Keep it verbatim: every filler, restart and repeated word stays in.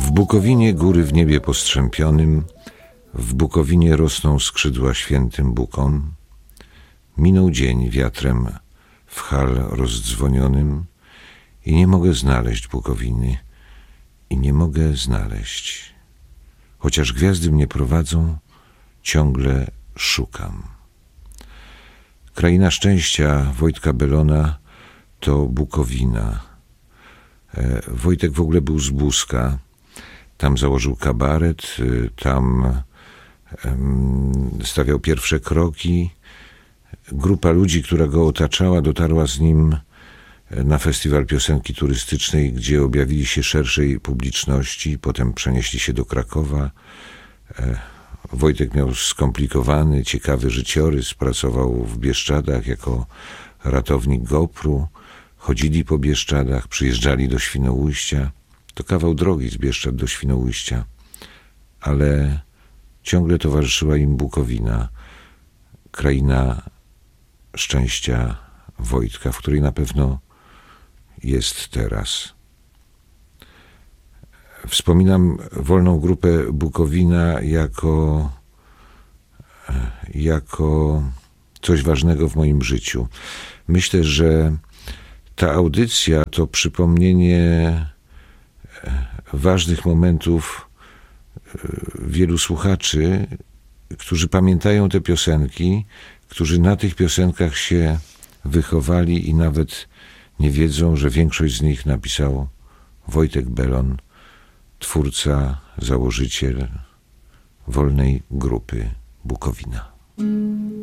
W Bukowinie góry w niebie postrzępionym, w Bukowinie rosną skrzydła świętym bukom. Minął dzień wiatrem w hal rozdzwonionym i nie mogę znaleźć Bukowiny, i nie mogę znaleźć. Chociaż gwiazdy mnie prowadzą, ciągle szukam. Kraina szczęścia Wojtka Bellona to Bukowina. E, Wojtek w ogóle był z Buska. Tam założył kabaret, tam em, stawiał pierwsze kroki. Grupa ludzi, która go otaczała, dotarła z nim na festiwal piosenki turystycznej, gdzie objawili się szerszej publiczności. Potem przenieśli się do Krakowa. Wojtek miał skomplikowany, ciekawy życiorys. Pracował w Bieszczadach jako ratownik Gopru. Chodzili po Bieszczadach, przyjeżdżali do Świnoujścia. To kawał drogi z Bieszczad do Świnoujścia. Ale ciągle towarzyszyła im Bukowina, kraina szczęścia Wojtka, w której na pewno jest teraz. Wspominam wolną grupę Bukowina jako, jako coś ważnego w moim życiu. Myślę, że ta audycja to przypomnienie ważnych momentów wielu słuchaczy, którzy pamiętają te piosenki, którzy na tych piosenkach się wychowali i nawet nie wiedzą, że większość z nich napisał Wojtek Bellon, twórca, założyciel wolnej grupy Bukowina.